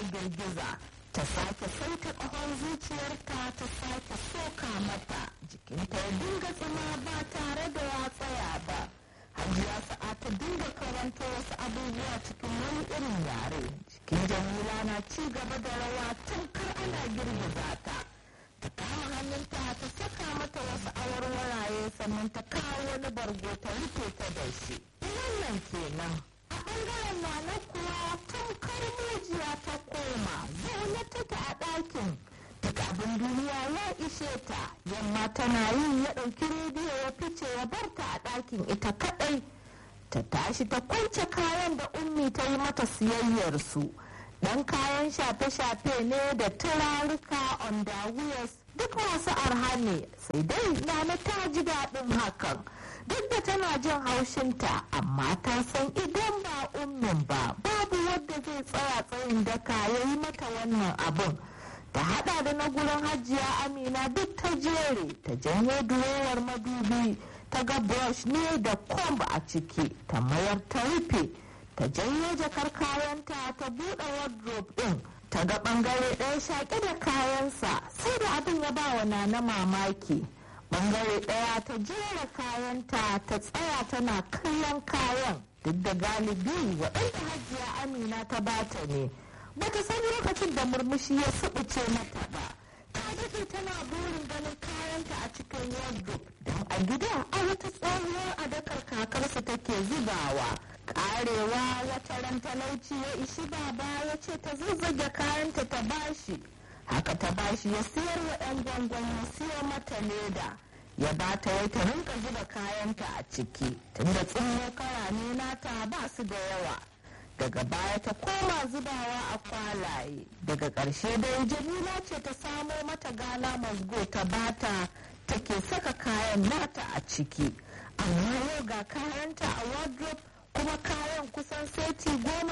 girgiza, ta sake saita ƙahon zuciyarta ta sake soka mata, jikinta ya dinga tsima ba tare da ya tsaya ba. Hajiya Sa'a ta dinga karanto wasu abubuwa cikin wani irin yare. Jikin Jamila na ci gaba da rawa tamkar ana girgiza ta. Ta kama hannunta ta saka mata wasu awarwaraye sannan ta kawo wani bargo ta rufe ta da shi. Wannan kenan. A ɓangaren Nana kuwa tamkar mujiya ta koma, zaune take a ɗakin. Duk abin duniya ya ishe ta, yamma tana yi ya ɗauki rediyo ya fice ya bar ta a ɗakin ita kaɗai. Ta tashi ta kwance kayan da ummi ta yi mata siyayyarsu. Ɗan kayan shafe-shafe ne da turaruka underwears duk masu arha ne, sai dai Nana ta ji daɗin hakan. Duk da tana jin haushinta, amma ta san idan ba ummin ba, babu wadda zai tsaya tsayin daka ya yi mata wannan abin. Ta hada da na gurin Hajiya Amina duk ta jere, ta janyo durowar madubi, ta ga brush ne da comb a ciki, ta mayar ta rufe, ta janyo jakar kayanta ta buɗe wardrobe ɗin, ta ga ɓangare ɗaya shaƙe da kayansa, sai da abin ya ba wa Nana mamaki. Ɓangare ɗaya ta jera kayanta ta tsaya tana kallon kayan, duk da galibi waɗanda Hajiya Amina ta bata ne. Bata san lokacin da murmushi ya subuce mata ba. Ta dake tana burin ganin kayanta a cikin wardrobe don a gida a wata tsohuwar adakar kakarsa take zubawa. Karewa wata ran talauci ya ishi baba ya ce ta zazzage kayanta ta bashi. Haka ta bashi ya siyar wa 'yan gwangwan ya siyo mata leda. Ya bata wai ta rinka zuba kayanta a ciki tunda tsinmo kara ne nata ba su da yawa. Daga baya ta koma zubawa a kwalaye. Daga ƙarshe dai Jamila ce ta samo mata gala mazgo ta bata take saka kayan nata a ciki. Amma yau ga kayanta a wardrobe kuma kayan kusan seti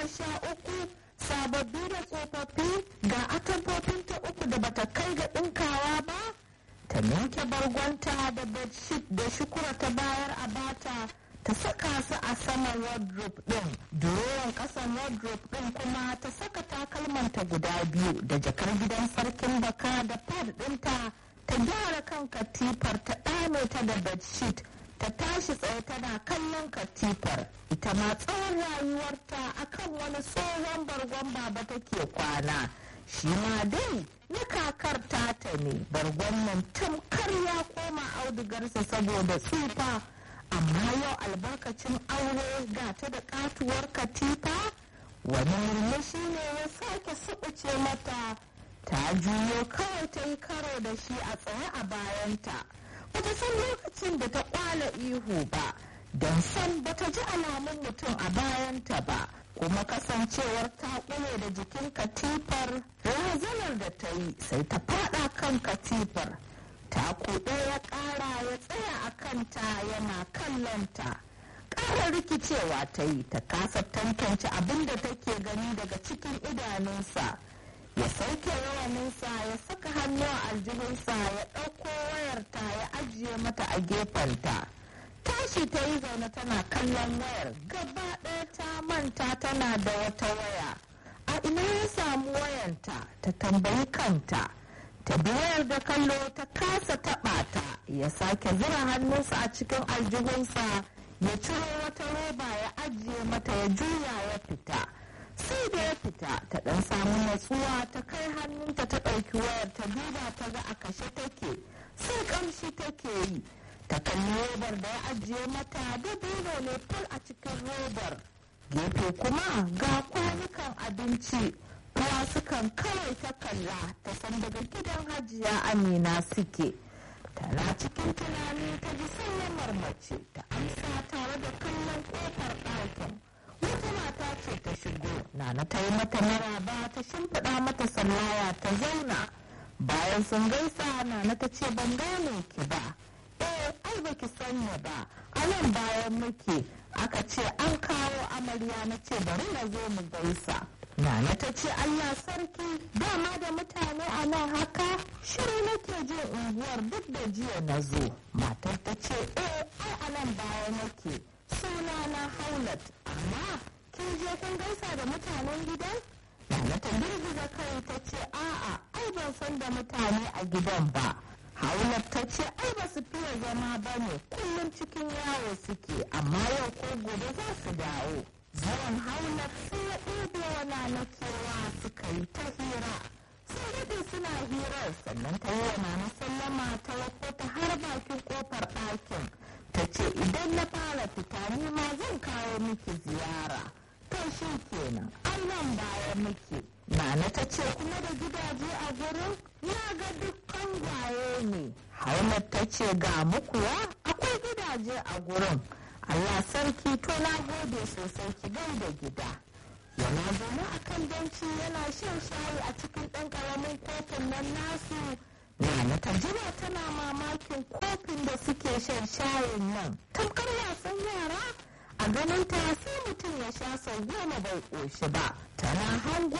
13, sababbi da tsofaffi, ga atamfofinta 3 da bata kai ga ɗinkawa ba. Ta ninke bargonta da bedsheet da shukura ta bayar a bata, ta saka su a saman wardrobe ɗin. Durowar ƙasan wardrobe ɗin kuma ta saka takalmanta guda 2 da jakar gidan sarkin baka da pad ɗinta, ta gyara kan katifar ta ɗame ta da bedsheet, ta tashi tsaye tana kallon katifar. Ita ma tsawon rayuwarta akan wani tsohon bargon baba take kwana. Shi ma dai na kakar tata ne, bargon nan tamkar ya koma audugarsa saboda tsufa. Amma yau albarkacin aure ga ta da katuwar katifa, wani murmushi ne ya sake suɓuce mata. Ta juyo kawai ta yi karo da shi a tsaye a bayanta. Bata san lokacin da ta kwala ihu ba, don san bata ji alamun mutum a bayanta ba, kuma kasancewar ta ƙune da jikin katifar, razanar da ta yi sai ta faɗa kan katifar. Ta kuɗe ya ƙara ya tsaya a kanta yana kallonta. Ƙara rikicewa ta yi, ta kasa tantance abin da take gani daga cikin idanunsa. Ya sauke rawaninsa ya saka hannu a aljihunsa ya ɗauko wayarta ya ajiye mata a gefenta. Tashi ta yi zaune tana kallon wayar, gaba ɗaya ta manta tana da wata waya. A ina ya samu wayanta? Ta tambayi kanta. Ta biyar da kallo ta kasa taɓa ta, ya sake zura hannunsa a cikin aljihunsa ya ciro wata roba ya ajiye mata ya juya ya fita. Sai da ya fita ta ɗan samu natsuwa ta kai hannunta ta ɗauki wayar ta duba ta ga a kashe take, sai ƙamshi take yi. Ta kalli robar da ya ajiye mata da biro ne fal a cikin robar. Gefe kuma ga kwanukan abinci. Sukan kawai ta kalla ta san daga gidan Hajiya Amina suke. Tana cikin tunani ta ji sallamar mace ta amsa tare da kallon kofar ɗakin. Wata mata ce ta shigo, Nana ta yi mata maraba ta shimfiɗa mata sallaya ta zauna. Bayan sun gaisa Nana ta ce ban gane ki ba. Ai baki sanya ba, a nan bayan muke. Aka ce an kawo amarya, na ce bari na zo mu gaisa. Nana ta ce Allah sarki, dama da mutane a nan haka, shiru nake jin unguwar duk da jiya na zo. Matar ta ce ai a nan baya nake, suna na Haulat, amma kin je kun gaisa da mutanen gidan? Nana ta girgiza kai ta ce a'a ai ban san da mutane a gidan ba. Haulat ta ce ai ba su fiye zama ba ne, kullum cikin yawo suke, amma yau ko gobe za su dawo. Zuwan Haulat sai ya ɗebe wa Nana kewa suka yi ta hira. Sun daɗe suna hirar sannan ta yi wa Nana sallama ta wako ta har bakin ƙofar ɗakin. Ta ce idan na fara fita ni ma zan kawo miki ziyara. To shi kenan, ai nan baya miki. Nana ta ce kuma da gidaje a gurin? Na ga dukkan gwaye ne. Haulat ta ce ga mu kuwa akwai gidaje a gurin. Allah sarki to na gode sosai ki da gida. Yana zaune a kan benci yana shan shayi a cikin ɗan ƙaramin kofin nan nasu. Nana ta jira tana mamakin kofin da suke shan shayin nan. Tamkar wasan yara a ganin ta sai mutum ya sha sau 10 bai ƙoshi ba. Tana hango